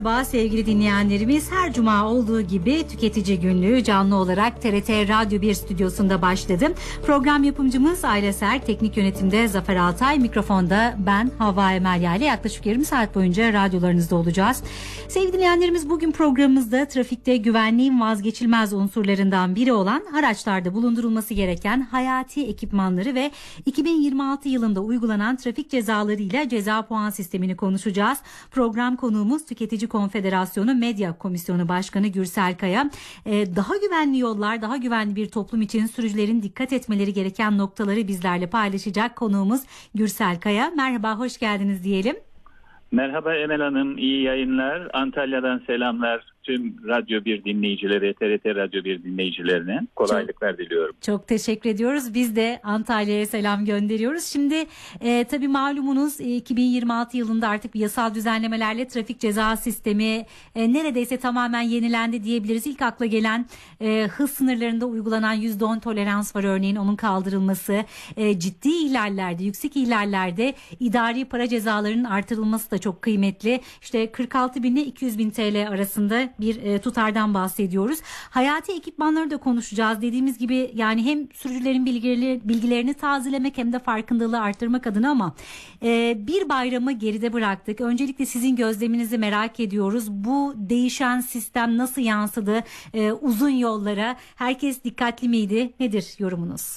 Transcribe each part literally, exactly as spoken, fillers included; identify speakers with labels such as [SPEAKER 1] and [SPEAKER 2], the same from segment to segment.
[SPEAKER 1] Merhaba sevgili dinleyenlerimiz, her cuma olduğu gibi tüketici günlüğü canlı olarak T R T Radyo bir stüdyosunda başladı. Program yapımcımız Ayleser, teknik yönetimde Zafer Altay, mikrofonda ben Havva Emelya ile yaklaşık yarım saat boyunca radyolarınızda olacağız. Sevgili dinleyenlerimiz, bugün programımızda trafikte güvenliğin vazgeçilmez unsurlarından biri olan araçlarda bulundurulması gereken hayati ekipmanları ve iki bin yirmi altı yılında uygulanan trafik cezalarıyla ceza puan sistemini konuşacağız. Program konuğumuz Tüketici Konfederasyonu Medya Komisyonu Başkanı Gürsel Kaya. Ee, daha güvenli yollar, daha güvenli bir toplum için sürücülerin dikkat etmeleri gereken noktaları bizlerle paylaşacak konuğumuz Gürsel Kaya. Merhaba, hoş geldiniz diyelim.
[SPEAKER 2] Merhaba Emel Hanım, iyi yayınlar. Antalya'dan selamlar tüm Radyo bir dinleyicileri, T R T Radyo bir dinleyicilerine kolaylıklar
[SPEAKER 1] çok,
[SPEAKER 2] diliyorum.
[SPEAKER 1] Çok teşekkür ediyoruz. Biz de Antalya'ya selam gönderiyoruz. Şimdi e, tabii malumunuz e, iki bin yirmi altı yılında artık yasal düzenlemelerle trafik ceza sistemi e, neredeyse tamamen yenilendi diyebiliriz. İlk akla gelen e, hız sınırlarında uygulanan yüzde on tolerans var, örneğin onun kaldırılması, e, ciddi ihlallerde, yüksek ihlallerde idari para cezalarının artırılması da çok kıymetli. İşte kırk altı bin ile iki yüz bin T L arasında bir e, tutardan bahsediyoruz. Hayati ekipmanları da konuşacağız. Dediğimiz gibi yani hem sürücülerin bilgileri, bilgilerini tazelemek hem de farkındalığı arttırmak adına, ama e, bir bayramı geride bıraktık. Öncelikle sizin gözleminizi merak ediyoruz. Bu değişen sistem nasıl yansıdı e, uzun yollara? Herkes dikkatli miydi? Nedir yorumunuz?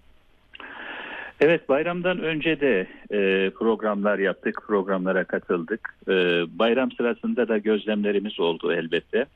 [SPEAKER 2] Evet, bayramdan önce de e, programlar yaptık, programlara katıldık. E, bayram sırasında da gözlemlerimiz oldu elbette.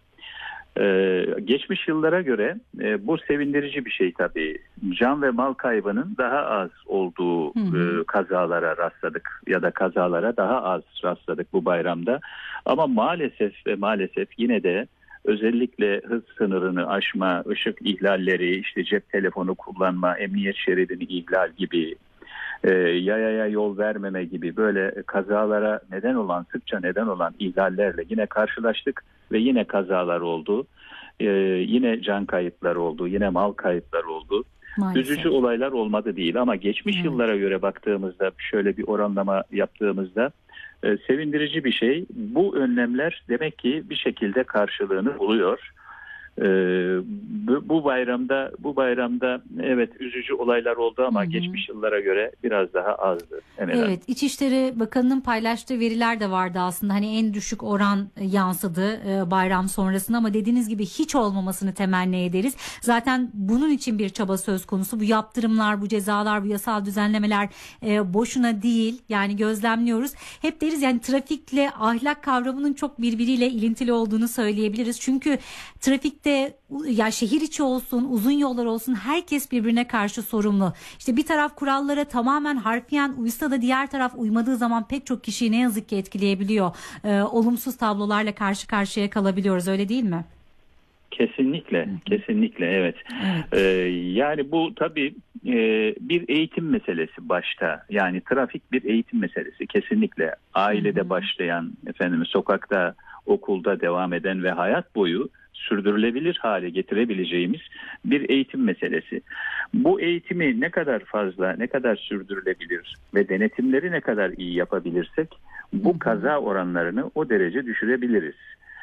[SPEAKER 2] E, geçmiş yıllara göre e, bu sevindirici bir şey tabii. Can ve mal kaybının daha az olduğu e, kazalara rastladık ya da kazalara daha az rastladık bu bayramda. Ama maalesef ve maalesef yine de özellikle hız sınırını aşma, ışık ihlalleri, işte cep telefonu kullanma, emniyet şeridini ihlal gibi, e, yayaya yol vermeme gibi böyle kazalara neden olan, sıkça neden olan ihlallerle yine karşılaştık ve yine kazalar oldu. E, yine can kayıpları oldu, yine mal kayıpları oldu. Maalesef. Üzücü olaylar olmadı değil, ama geçmiş evet. yıllara göre baktığımızda, şöyle bir oranlama yaptığımızda Ee, sevindirici bir şey. Bu önlemler demek ki bir şekilde karşılığını buluyor. Ee, bu, bu bayramda bu bayramda evet üzücü olaylar oldu ama hı hı. geçmiş yıllara göre biraz daha azdı.
[SPEAKER 1] Evet, evet, İçişleri Bakanı'nın paylaştığı veriler de vardı aslında. Hani en düşük oran yansıdı e, bayram sonrasında, ama dediğiniz gibi hiç olmamasını temenni ederiz. Zaten bunun için bir çaba söz konusu. Bu yaptırımlar, bu cezalar, bu yasal düzenlemeler e, boşuna değil. Yani gözlemliyoruz. Hep deriz yani trafikle ahlak kavramının çok birbiriyle ilintili olduğunu söyleyebiliriz. Çünkü trafikte ya şehir içi olsun, uzun yollar olsun, herkes birbirine karşı sorumlu. İşte bir taraf kurallara tamamen harfiyen uysa da diğer taraf uymadığı zaman pek çok kişiyi ne yazık ki etkileyebiliyor. Ee, olumsuz tablolarla karşı karşıya kalabiliyoruz, öyle değil mi?
[SPEAKER 2] Kesinlikle, kesinlikle evet. evet. Ee, yani bu tabii e, bir eğitim meselesi başta. Yani trafik bir eğitim meselesi kesinlikle. Ailede Hı-hı. başlayan, efendim sokakta, okulda devam eden ve hayat boyu sürdürülebilir hale getirebileceğimiz bir eğitim meselesi. Bu eğitimi ne kadar fazla, ne kadar sürdürülebilir ve denetimleri ne kadar iyi yapabilirsek bu kaza oranlarını o derece düşürebiliriz.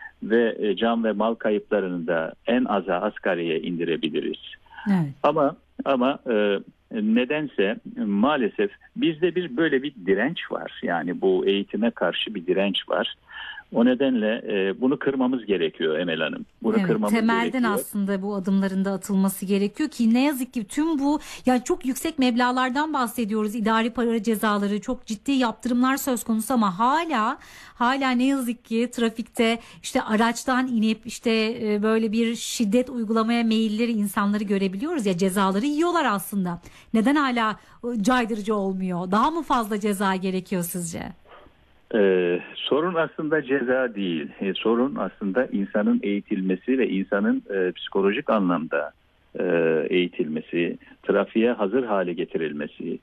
[SPEAKER 2] Ve can ve mal kayıplarını da en aza, asgariye indirebiliriz. Evet. Ama ama e, nedense maalesef bizde bir böyle bir direnç var. Yani bu eğitime karşı bir direnç var. O nedenle e, bunu kırmamız gerekiyor Emel Hanım. Bunu
[SPEAKER 1] evet,
[SPEAKER 2] kırmamız
[SPEAKER 1] temelden
[SPEAKER 2] gerekiyor.
[SPEAKER 1] aslında bu adımların da atılması gerekiyor ki ne yazık ki tüm bu yani çok yüksek meblağlardan bahsediyoruz. İdari para cezaları, çok ciddi yaptırımlar söz konusu, ama hala hala ne yazık ki trafikte işte araçtan inip işte e, böyle bir şiddet uygulamaya meyilleri insanları görebiliyoruz ya, cezaları yiyorlar aslında. Neden hala caydırıcı olmuyor? Daha mı fazla ceza gerekiyor sizce?
[SPEAKER 2] Ee, sorun aslında ceza değil. Ee, sorun aslında insanın eğitilmesi ve insanın e, psikolojik anlamda e, eğitilmesi, trafiğe hazır hale getirilmesi.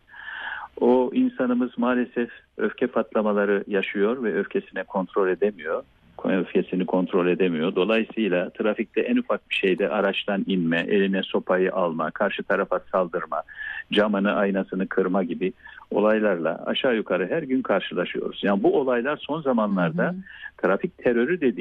[SPEAKER 2] O insanımız maalesef öfke patlamaları yaşıyor ve öfkesine kontrol edemiyor. Öfkesini kontrol edemiyor. Dolayısıyla trafikte en ufak bir şeyde araçtan inme, eline sopayı alma, karşı tarafa saldırma, camını, aynasını kırma gibi olaylarla aşağı yukarı her gün karşılaşıyoruz. Yani bu olaylar son zamanlarda hı hı. trafik terörü dediği